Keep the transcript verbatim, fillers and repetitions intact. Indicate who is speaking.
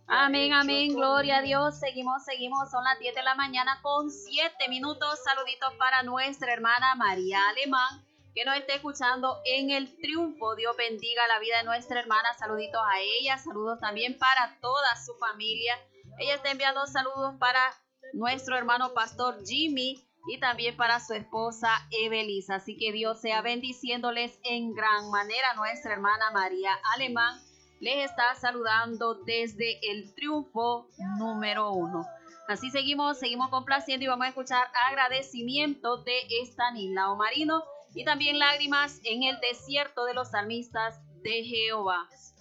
Speaker 1: Amén, amén, gloria a Dios. Seguimos, seguimos, son las diez de la mañana con siete minutos. Saluditos para nuestra hermana María Alemán, que nos esté escuchando en El Triunfo. Dios bendiga la vida de nuestra hermana. Saluditos a ella, saludos también para toda su familia. Ella está enviando saludos para nuestro hermano pastor Jimmy y también para su esposa Evelisa. Así que Dios sea bendiciéndoles en gran manera. Nuestra hermana María Alemán les está saludando desde El Triunfo número uno. Así seguimos, seguimos complaciendo y vamos a escuchar agradecimiento de Estanislao Marino y también lágrimas en el desierto de los salmistas de Jehová.